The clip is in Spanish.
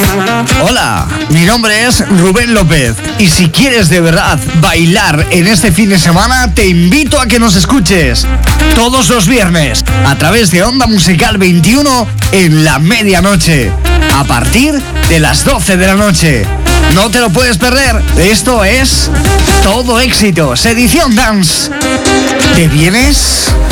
Hola, mi nombre es Rubén López y si quieres de verdad bailar en este fin de semana, te invito a que nos escuches todos los viernes a través de Onda Musical 21 en la medianoche, a partir de las 12 de la noche. No te lo puedes perder, esto es Todo Éxitos, edición Dance. ¿Te vienes?